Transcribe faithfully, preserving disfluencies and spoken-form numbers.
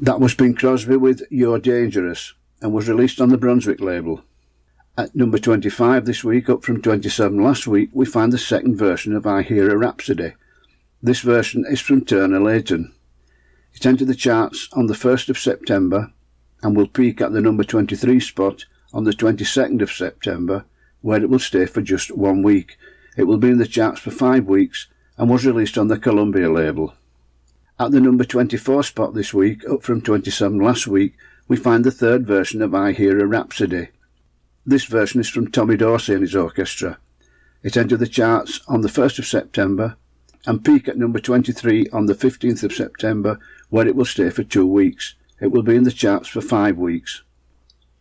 That was Bing Crosby with You're Dangerous and was released on the Brunswick label. At number twenty-five this week, up from twenty-seven last week, we find the second version of I Hear a Rhapsody. This version is from Turner Layton. It entered the charts on the first of September and will peak at the number twenty-three spot on the twenty-second of September, where it will stay for just one week. It will be in the charts for five weeks and was released on the Columbia label. At the number twenty-four spot this week, up from twenty-seven last week, we find the third version of I Hear a Rhapsody. This version is from Tommy Dorsey and his orchestra. It entered the charts on the first of September and peak at number twenty-three on the fifteenth of September, where it will stay for two weeks. It will be in the charts for five weeks.